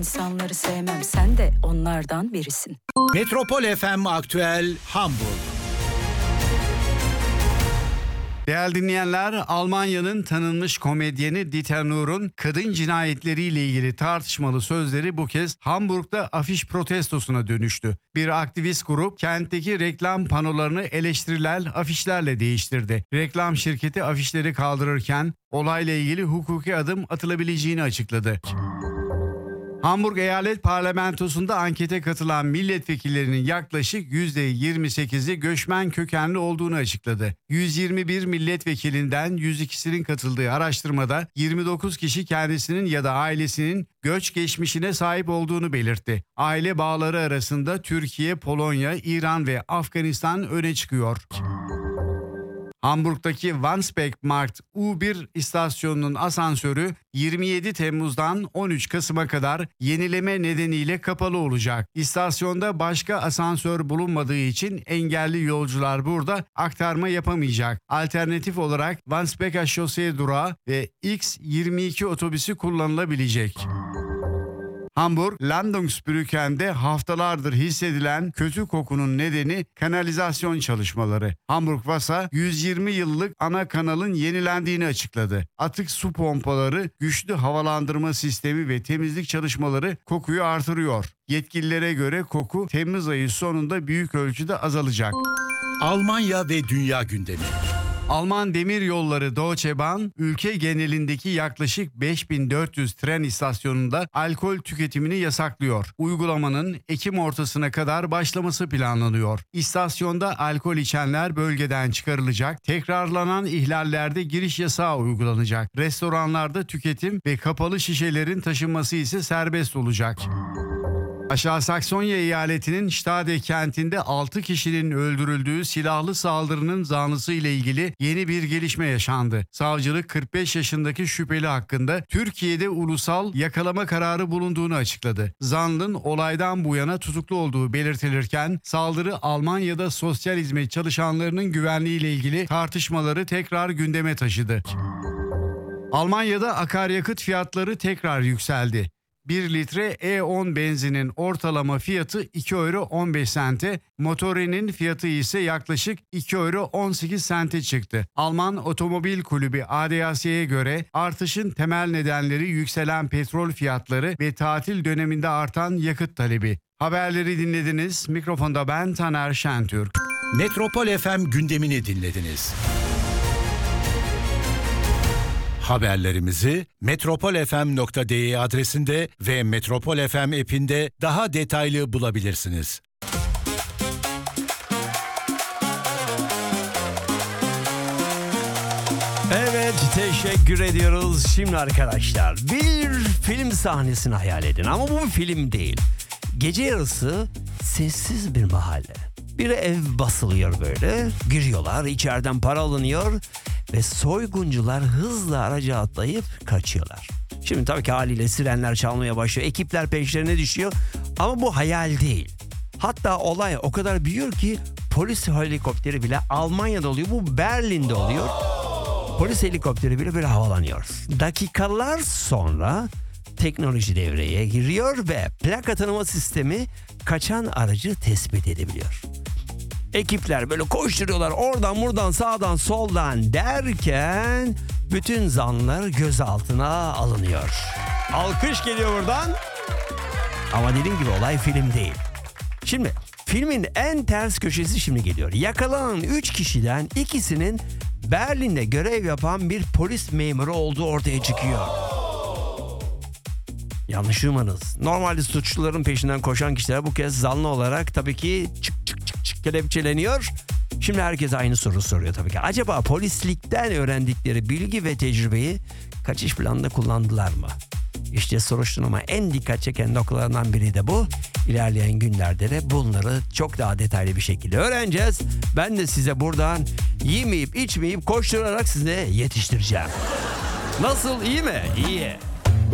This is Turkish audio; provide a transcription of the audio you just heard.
İnsanları sevmem, sen de onlardan birisin. Metropol FM Aktüel Hamburg. Değerli dinleyenler, Almanya'nın tanınmış komedyeni Dieter Nuhr'un kadın cinayetleriyle ilgili tartışmalı sözleri bu kez Hamburg'da afiş protestosuna dönüştü. Bir aktivist grup kentteki reklam panolarını eleştiriler afişlerle değiştirdi. Reklam şirketi afişleri kaldırırken olayla ilgili hukuki adım atılabileceğini açıkladı. Hamburg Eyalet Parlamentosu'nda ankete katılan milletvekillerinin yaklaşık %28'i göçmen kökenli olduğunu açıkladı. 121 milletvekilinden 102'sinin katıldığı araştırmada 29 kişi kendisinin ya da ailesinin göç geçmişine sahip olduğunu belirtti. Aile bağları arasında Türkiye, Polonya, İran ve Afganistan öne çıkıyor. Hamburg'daki Wandsbekmarkt U1 istasyonunun asansörü 27 Temmuz'dan 13 Kasım'a kadar yenileme nedeniyle kapalı olacak. İstasyonda başka asansör bulunmadığı için engelli yolcular burada aktarma yapamayacak. Alternatif olarak Wandsbeker Şoseye durağı ve X22 otobüsü kullanılabilecek. Hamburg, Landungsbrücken'de haftalardır hissedilen kötü kokunun nedeni kanalizasyon çalışmaları. Hamburg Wasser 120 yıllık ana kanalın yenilendiğini açıkladı. Atık su pompaları, güçlü havalandırma sistemi ve temizlik çalışmaları kokuyu artırıyor. Yetkililere göre koku Temmuz ayı sonunda büyük ölçüde azalacak. Almanya ve dünya gündemi. Alman Demiryolları Deutsche Bahn, ülke genelindeki yaklaşık 5400 tren istasyonunda alkol tüketimini yasaklıyor. Uygulamanın Ekim ortasına kadar başlaması planlanıyor. İstasyonda alkol içenler bölgeden çıkarılacak, tekrarlanan ihlallerde giriş yasağı uygulanacak. Restoranlarda tüketim ve kapalı şişelerin taşınması ise serbest olacak. Aşağı Saksonya eyaletinin Stade kentinde 6 kişinin öldürüldüğü silahlı saldırının zanlısı ile ilgili yeni bir gelişme yaşandı. Savcılık 45 yaşındaki şüpheli hakkında Türkiye'de ulusal yakalama kararı bulunduğunu açıkladı. Zanlının olaydan bu yana tutuklu olduğu belirtilirken saldırı Almanya'da sosyal hizmet çalışanlarının güvenliği ile ilgili tartışmaları tekrar gündeme taşıdı. Almanya'da akaryakıt fiyatları tekrar yükseldi. 1 litre E10 benzinin ortalama fiyatı 2 euro 15 sente, motorinin fiyatı ise yaklaşık 2 euro 18 sente çıktı. Alman Otomobil Kulübü ADAC'ye göre artışın temel nedenleri yükselen petrol fiyatları ve tatil döneminde artan yakıt talebi. Haberleri dinlediniz. Mikrofonda ben Taner Şentürk. Metropol FM gündemini dinlediniz. Haberlerimizi metropolfm.de adresinde ve Metropol FM app'inde daha detaylı bulabilirsiniz. Evet, teşekkür ediyoruz. Şimdi arkadaşlar bir film sahnesini hayal edin ama bu bir film değil. Gece yarısı sessiz bir mahalle. Bir ev basılıyor böyle. Giriyorlar, içeriden para alınıyor ve soyguncular hızla araca atlayıp kaçıyorlar. Şimdi tabii ki haliyle sirenler çalmaya başlıyor. Ekipler peşlerine düşüyor ama bu hayal değil. Hatta olay o kadar büyüyor ki polis helikopteri bile Almanya'da oluyor. Bu Berlin'de oluyor. Polis helikopteri bile böyle havalanıyor. Dakikalar sonra teknoloji devreye giriyor ve plaka tanıma sistemi kaçan aracı tespit edebiliyor. Ekipler böyle koşturuyorlar oradan buradan sağdan soldan derken bütün zanlılar gözaltına alınıyor. Alkış geliyor buradan. Ama dediğim gibi olay film değil. Şimdi filmin en ters köşesi şimdi geliyor. Yakalanan 3 kişiden ikisinin Berlin'de görev yapan bir polis memuru olduğu ortaya çıkıyor. Yanlış duymanız. Normalde suçluların peşinden koşan kişiler bu kez zanlı olarak tabii ki çık kelepçeleniyor. Şimdi herkes aynı soru soruyor tabii ki. Acaba polislikten öğrendikleri bilgi ve tecrübeyi kaçış planında kullandılar mı? İşte soruşturma en dikkat çeken noktalarından biri de bu. İlerleyen günlerde de bunları çok daha detaylı bir şekilde öğreneceğiz. Ben de size buradan yemeyip içmeyip koşturarak size yetiştireceğim. Nasıl, iyi mi? İyi.